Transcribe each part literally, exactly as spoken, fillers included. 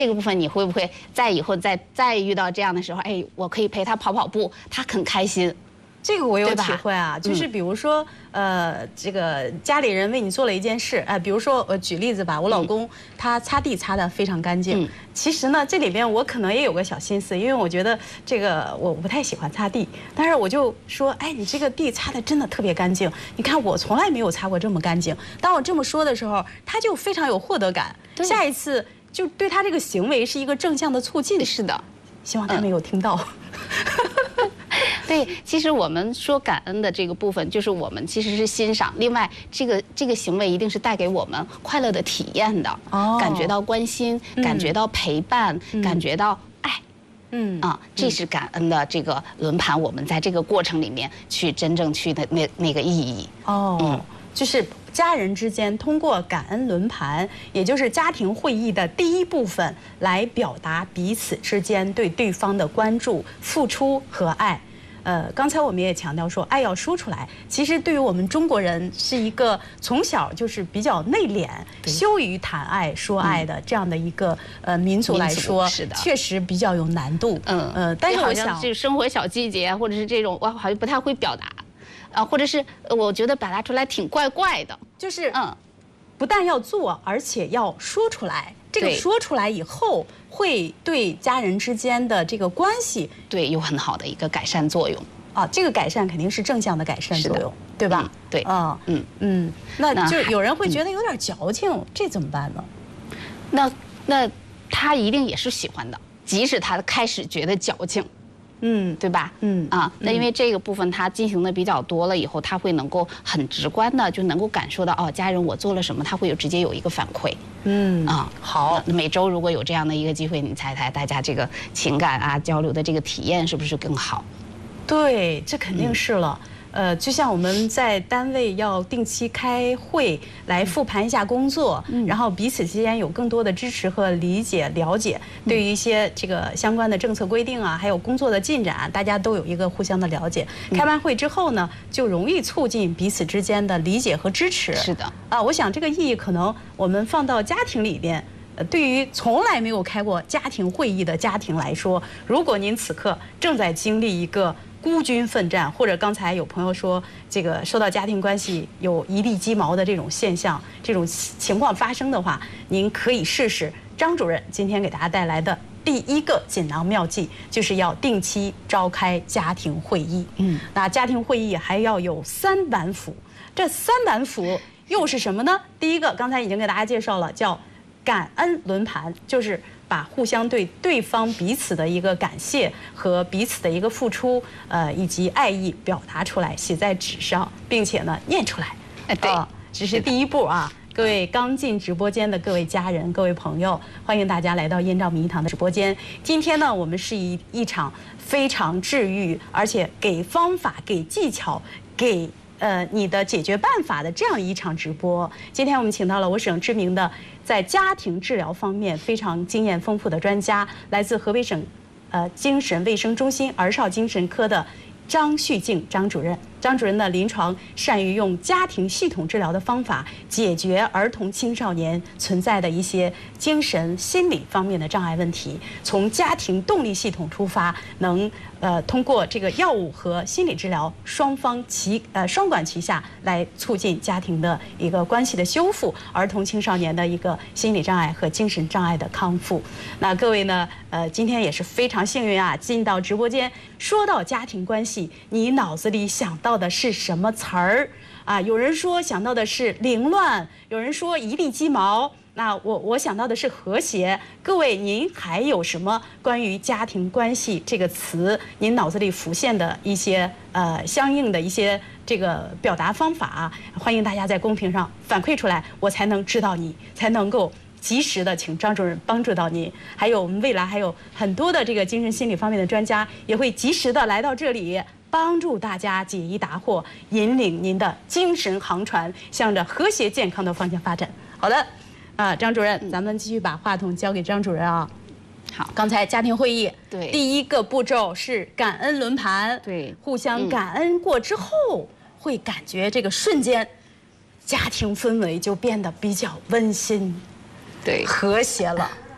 这个部分你会不会在以后再再遇到这样的时候，哎，我可以陪他跑跑步，他很开心。 这个我有体会啊，就是比如说，呃，这个家里人为你做了一件事，哎、呃，比如说，我举例子吧，我老公他擦地擦得非常干净。嗯、其实呢，这里边我可能也有个小心思，因为我觉得这个我不太喜欢擦地，但是我就说，哎，你这个地擦得真的特别干净，你看我从来没有擦过这么干净。当我这么说的时候，他就非常有获得感，下一次就对他这个行为是一个正向的促进。 是的， 希望他没有听到。 嗯对，其实我们说感恩的这个部分，就是我们其实是欣赏。另外，这个这个行为一定是带给我们快乐的体验的，哦，感觉到关心，嗯、感觉到陪伴，嗯、感觉到爱，嗯啊，这是感恩的这个轮盘。我们在这个过程里面去真正去的那那个意义。 哦，嗯，就是家人之间通过感恩轮盘，也就是家庭会议的第一部分，来表达彼此之间对对方的关注、付出和爱。呃，刚才我们也强调说，爱要说出来。其实对于我们中国人，是一个从小就是比较内敛、羞于谈爱、说爱的这样的一个呃民族来说， 是的， 确实比较有难度。嗯呃，但是我想，这生活小细节或者是这种，我好像不太会表达，啊，或者是我觉得表达出来挺怪怪的， 就是嗯，不但要做，而且要说出来。这个说出来以后，会对家人之间的这个关系， 对有很好的一个改善作用啊。这个改善肯定是正向的改善作用，对吧？ 嗯、对， 啊，嗯嗯，那就有人会觉得有点矫情，嗯、这怎么办呢？ 那那他一定也是喜欢的，即使他开始觉得矫情。嗯，对吧？嗯啊，那因为这个部分他进行的比较多了以后，他会能够很直观的就能够感受到哦，家人我做了什么，他会有直接有一个反馈。嗯啊，好，每周如果有这样的一个机会，你猜猜大家这个情感啊交流的这个体验是不是更好？ 对，这肯定是了。嗯呃，就像我们在单位要定期开会来复盘一下工作，嗯、然后彼此之间有更多的支持和理解、了解，对于一些这个相关的政策规定啊，还有工作的进展，大家都有一个互相的了解。嗯、开完会之后呢，就容易促进彼此之间的理解和支持。 是的， 啊，我想这个意义可能我们放到家庭里边。呃，对于从来没有开过家庭会议的家庭来说，如果您此刻正在经历一个孤军奋战，或者刚才有朋友说这个受到家庭关系有一地鸡毛的这种现象、这种情况发生的话，您可以试试张主任今天给大家带来的第一个锦囊妙计，就是要定期召开家庭会议。嗯，那家庭会议还要有三板斧，这三板斧又是什么呢？第一个，刚才已经给大家介绍了，叫感恩轮盘，就是把互相对对方彼此的一个感谢和彼此的一个付出，呃，以及爱意表达出来，写在纸上，并且呢念出来。 哎，对， 呃，只是第一步啊。各位刚进直播间的各位家人、各位朋友，欢迎大家来到燕赵明一堂的直播间。今天呢，我们是一一场非常治愈，而且给方法、给技巧、给呃你的解决办法的这样一场直播。今天我们请到了我省知名的在家庭治疗方面非常经验丰富的专家，来自河北省呃精神卫生中心儿少精神科的张旭静张主任。张主任呢，临床善于用家庭系统治疗的方法解决儿童青少年存在的一些精神心理方面的障碍问题，从家庭动力系统出发，能呃通过这个药物和心理治疗双方齐呃双管齐下，来促进家庭的一个关系的修复，儿童青少年的一个心理障碍和精神障碍的康复。那各位呢，呃今天也是非常幸运啊，进到直播间。说到家庭关系，你脑子里想到的是什么词儿啊？有人说想到的是凌乱，有人说一地鸡毛。那我我想到的是和谐。各位，您还有什么关于家庭关系这个词，您脑子里浮现的一些呃相应的一些这个表达方法啊？欢迎大家在公屏上反馈出来，我才能知道你，才能够及时的请张主任帮助到您。还有我们未来还有很多的这个精神心理方面的专家，也会及时的来到这里，帮助大家解疑答惑，引领您的精神航船向着和谐健康的方向发展。好的，啊，张主任，咱们继续把话筒交给张主任啊。 好， 刚才家庭会议， 对， 第一个步骤是感恩轮盘， 对， 互相感恩过之后，嗯、会感觉这个瞬间，家庭氛围就变得比较温馨， 对， 和谐了。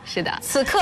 是的， 此刻。